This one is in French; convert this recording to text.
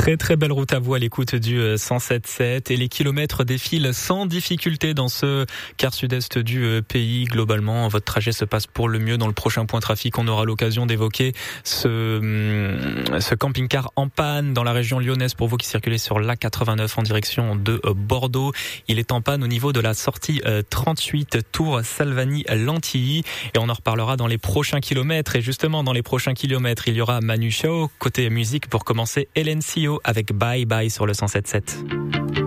Très très belle route à vous à l'écoute du 107.7 et les kilomètres défilent sans difficulté dans ce quart sud-est du pays. Globalement, votre trajet se passe pour le mieux. Dans le prochain point trafic, on aura l'occasion d'évoquer ce camping-car en panne dans la région lyonnaise pour vous qui circulez sur l'A89 en direction de Bordeaux. Il est en panne au niveau de la sortie 38 Tours Salvani-Lantilly et on en reparlera dans les prochains kilomètres. Et justement, dans les prochains kilomètres, il y aura Manu Chao. Côté musique, pour commencer, Hélène Sio avec Bye Bye sur le 107.7.